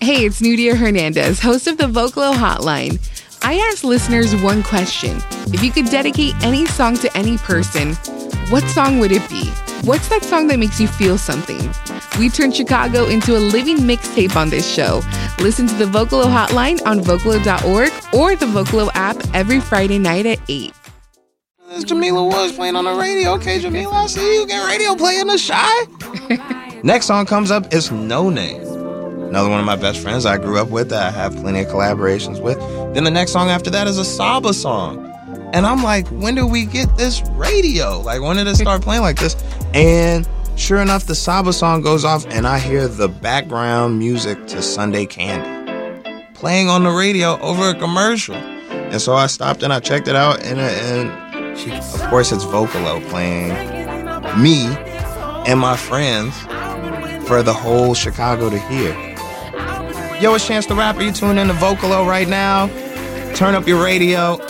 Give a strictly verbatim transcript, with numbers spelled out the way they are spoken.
Hey, it's Nudia Hernandez, host of the Vocalo Hotline. I asked listeners one question. If you could dedicate any song to any person, what song would it be? What's that song that makes you feel something? We turn Chicago into a living mixtape on this show. Listen to the Vocalo Hotline on vocalo dot org or the Vocalo app every Friday night at eight. This Jamila Woods playing on the radio. Okay, Jamila, I see you get radio playing the Shy. Next song comes up is No Name. Another one of my best friends I grew up with that I have plenty of collaborations with. Then the next song after that is a Saba song. And I'm like, when do we get this radio? Like, when did it start playing like this? And sure enough, the Saba song goes off and I hear the background music to Sunday Candy playing on the radio over a commercial. And so I stopped and I checked it out. And, and she, of course, it's Vocalo playing me and my friends for the whole Chicago to hear. Yo, it's Chance the Rapper. You tune in to Vocalo right now. Turn up your radio.